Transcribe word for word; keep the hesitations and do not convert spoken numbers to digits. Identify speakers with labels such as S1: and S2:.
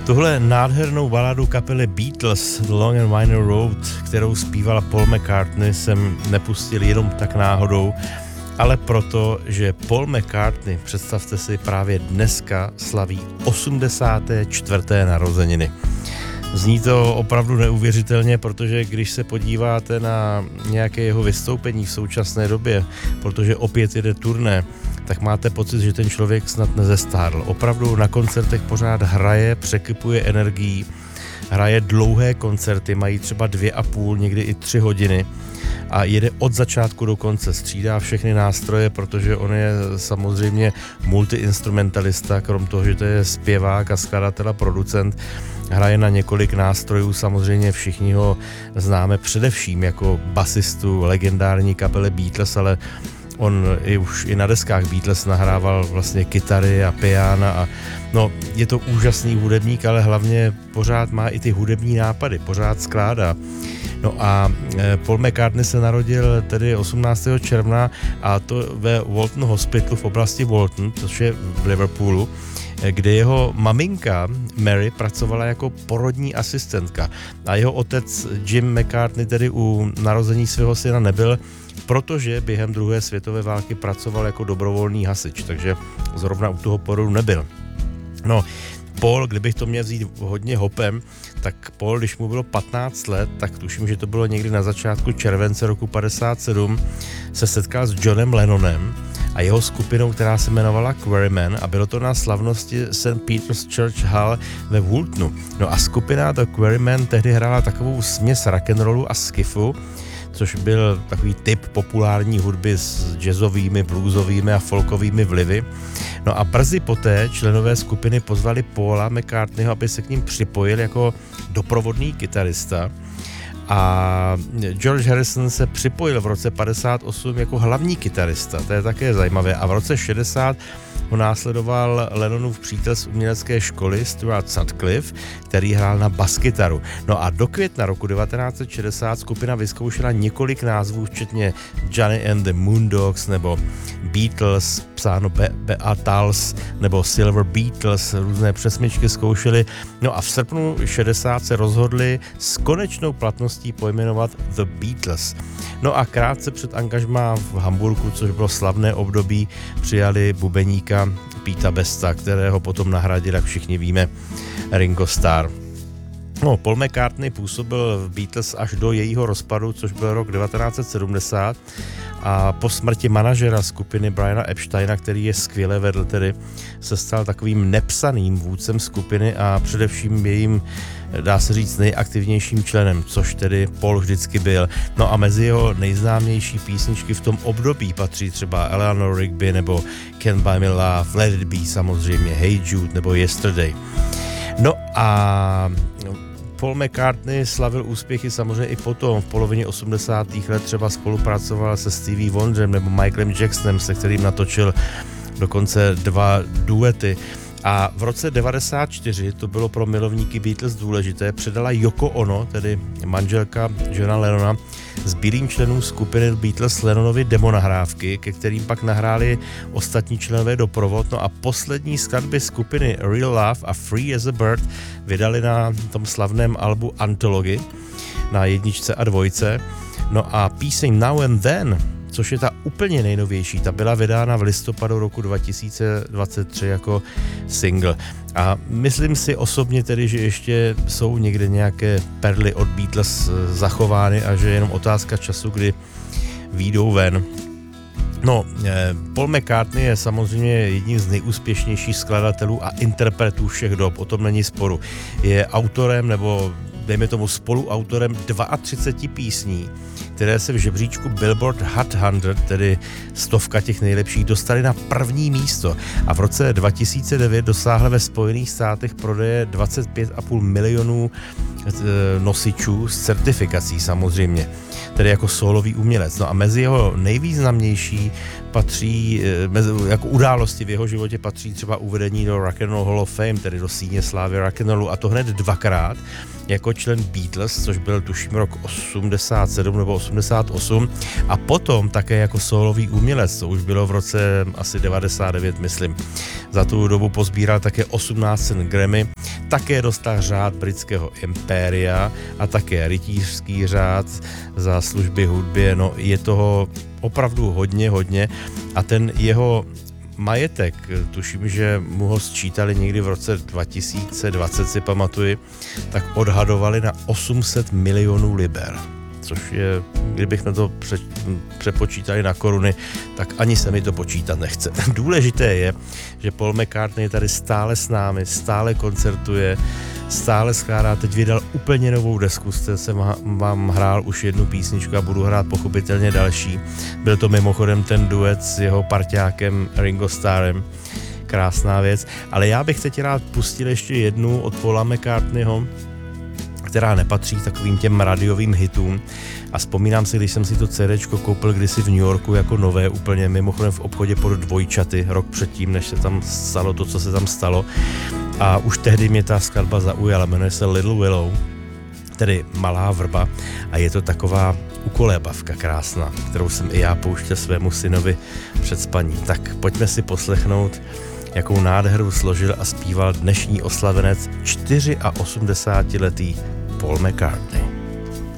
S1: Tuhle nádhernou baladu kapely Beatles The Long and Winding Road, kterou zpíval Paul McCartney, jsem nepustil jenom tak náhodou, ale proto, že Paul McCartney, představte si, právě dneska slaví osmdesáté čtvrté narozeniny. Zní to opravdu neuvěřitelně, protože když se podíváte na nějaké jeho vystoupení v současné době, protože opět jede turné, tak máte pocit, že ten člověk snad nezestárl. Opravdu na koncertech pořád hraje, překypuje energií, hraje dlouhé koncerty, mají třeba dvě a půl, někdy i tři hodiny a jede od začátku do konce, střídá všechny nástroje, protože on je samozřejmě multiinstrumentalista, krom toho, že to je zpěvák a skladatel a producent, hraje na několik nástrojů, samozřejmě všichni ho známe především jako basistu legendární kapely Beatles, ale on i už i na deskách Beatles nahrával vlastně kytary a piana a no, je to úžasný hudebník, ale hlavně pořád má i ty hudební nápady, pořád skládá. No a Paul McCartney se narodil tedy osmnáctého června a to ve Walton Hospitalu v oblasti Walton, což je v Liverpoolu, kde jeho maminka Mary pracovala jako porodní asistentka a jeho otec Jim McCartney tedy u narození svého syna nebyl, protože během druhé světové války pracoval jako dobrovolný hasič, takže zrovna u toho porodu nebyl. No, Paul, kdybych to měl vzít hodně hopem, tak Paul, když mu bylo patnáct let, tak tuším, že to bylo někdy na začátku července roku padesát sedm, se setkal s Johnem Lennonem a jeho skupinou, která se jmenovala Quarrymen a bylo to na slavnosti Saint Peter's Church Hall ve Waltonu. No a skupina The Quarrymen tehdy hrála takovou směs rock'n'rollu a skiffu, což byl takový typ populární hudby s jazzovými, bluesovými a folkovými vlivy. No a brzy poté členové skupiny pozvali Paula McCartneyho, aby se k ním připojil jako doprovodný kytarista. A George Harrison se připojil v roce padesát osm jako hlavní kytarista, to je také zajímavé. A v roce šedesát ho následoval Lennonův přítel z umělecké školy Stuart Sutcliffe, který hrál na baskytaru. No a do května roku devatenáct set šedesát skupina vyzkoušela několik názvů, včetně Johnny and the Moondogs nebo Beatles, psáno Beatles nebo Silver Beatles, různé přesmičky zkoušeli. No a v srpnu šedesát se rozhodli s konečnou platností pojmenovat The Beatles. No a krátce před angažmá v Hamburgu, což bylo slavné období, přijali bubeníka Peta Besta, kterého potom nahradil, jak všichni víme, Ringo Starr. No, Paul McCartney působil v Beatles až do jejího rozpadu, což byl rok devatenáct set sedmdesát a po smrti manažera skupiny Briana Epsteina, který je skvěle vedl, tedy se stal takovým nepsaným vůdcem skupiny a především jejím, dá se říct, nejaktivnějším členem, což tedy Paul vždycky byl. No a mezi jeho nejznámější písničky v tom období patří třeba Eleanor Rigby nebo Can't Buy Me Love, Let It Be samozřejmě, Hey Jude nebo Yesterday. No a Paul McCartney slavil úspěchy samozřejmě i potom. V polovině osmdesátých let třeba spolupracoval se Stevie Wonderem nebo Michaelem Jacksonem, se kterým natočil dokonce dva duety. A v roce devadesát čtyři, to bylo pro milovníky Beatles důležité, předala Yoko Ono, tedy manželka Johna Lennona, zbylým členům skupiny Beatles Lennonovi demonahrávky, ke kterým pak nahráli ostatní členové doprovod. No a poslední skladby skupiny Real Love a Free as a Bird vydali na tom slavném albu Anthology na jedničce a dvojce. No a píseň Now and Then, což je ta úplně nejnovější, ta byla vydána v listopadu roku dva tisíce dvacet tři jako single. A myslím si osobně tedy, že ještě jsou někde nějaké perly od Beatles zachovány a že je jenom otázka času, kdy výjdou ven. No, Paul McCartney je samozřejmě jedním z nejúspěšnějších skladatelů a interpretů všech dob, o tom není sporu. Je autorem nebo dejme tomu spoluautorem třicet dva písní, které se v žebříčku Billboard Hot sto, tedy stovka těch nejlepších, dostali na první místo a v roce dva tisíce devět dosáhl ve Spojených státech prodeje dvacet pět a půl milionů nosičů s certifikací samozřejmě, tedy jako sólový umělec. No a mezi jeho nejvýznamnější patří, mezi, jako události v jeho životě patří třeba uvedení do Rock and Roll Hall of Fame, tedy do síně slávy rock'n'rollu, a to hned dvakrát jako člen Beatles, což byl tuším rok osmdesát sedm nebo osmdesát osm, a potom také jako sólový umělec, to už bylo v roce asi devadesát devět, myslím. Za tu dobu pozbíral také osmnáct cen Grammy. také dostal řád britského impéria a také rytířský řád za služby hudbě. No, je toho opravdu hodně, hodně a ten jeho majetek, tuším, že mu ho sčítali někdy v roce dva tisíce dvacet, si pamatuji, tak odhadovali na osm set milionů liber, což je, kdybychom to pře, přepočítali na koruny, tak ani se mi to počítat nechce. Důležité je, že Paul McCartney je tady stále s námi, stále koncertuje, stále skládá, teď vydal úplně novou desku, jsem vám hrál už jednu písničku a budu hrát pochopitelně další. Byl to mimochodem ten duet s jeho parťákem Ringo Starrem, krásná věc, ale já bych teď rád pustil ještě jednu od Paula McCartneyho, která nepatří takovým těm radiovým hitům. A vzpomínám si, když jsem si to CDčko koupil kdysi v New Yorku jako nové, úplně mimochodem v obchodě pod Dvojčaty, rok předtím, než se tam stalo to, co se tam stalo. A už tehdy mě ta skladba zaujala, jmenuje se Little Willow, tedy Malá vrba. A je to taková ukolébavka krásná, kterou jsem i já pouštěl svému synovi před spaním. Tak pojďme si poslechnout, jakou nádheru složil a zpíval dnešní oslavenec osmdesátičtyřletý Paul McCartney.